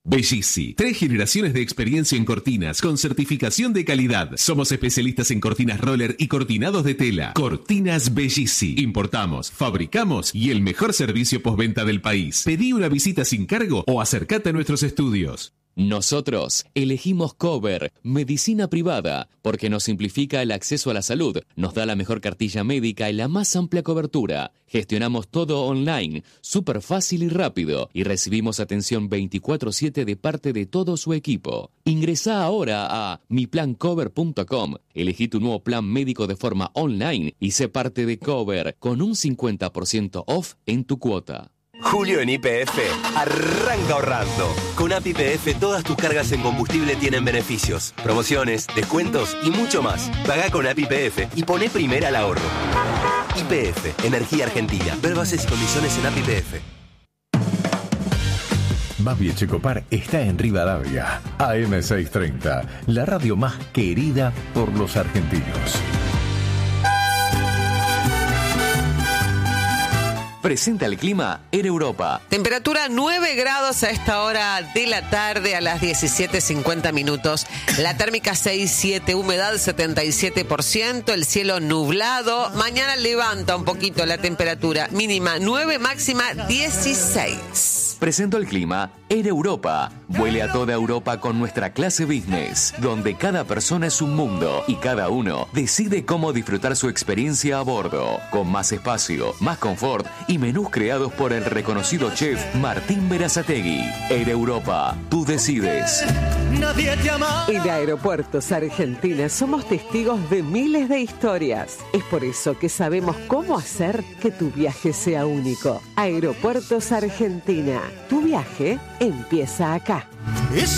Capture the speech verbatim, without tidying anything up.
Bellisi, tres generaciones de experiencia en cortinas con certificación de calidad. Somos especialistas en cortinas roller y cortinados de tela. Cortinas Bellisi. Importamos, fabricamos y el mejor servicio postventa del país. Pedí una visita sin cargo o acércate a nuestros estudios. Nosotros elegimos Cover, medicina privada, porque nos simplifica el acceso a la salud, nos da la mejor cartilla médica y la más amplia cobertura. Gestionamos todo online, súper fácil y rápido, y recibimos atención veinticuatro siete de parte de todo su equipo. Ingresá ahora a mi plan cover punto com, elegí tu nuevo plan médico de forma online y sé parte de Cover con un cincuenta por ciento off en tu cuota. Julio en Y P F arranca ahorrando. Con A P Y P F todas tus cargas en combustible tienen beneficios, promociones, descuentos y mucho más. Pagá con A P Y P F y poné primera al ahorro. Y P F, Energía Argentina. Ver bases y condiciones en A P Y P F. Babi Echecopar está en Rivadavia. A M seiscientos treinta, la radio más querida por los argentinos. Presenta el clima en Europa. Temperatura nueve grados a esta hora de la tarde, a las diecisiete cincuenta minutos. La térmica seis siete, humedad setenta y siete por ciento, el cielo nublado. Mañana levanta un poquito la temperatura, mínima nueve, máxima dieciséis. Presento el clima en Europa. Vuele a toda Europa con nuestra clase business, donde cada persona es un mundo y cada uno decide cómo disfrutar su experiencia a bordo, con más espacio, más confort y menús creados por el reconocido chef Martín Berazategui. En Europa, tú decides. En Aeropuertos Argentina somos testigos de miles de historias. Es por eso que sabemos cómo hacer que tu viaje sea único. Aeropuertos Argentina. Tu viaje empieza acá.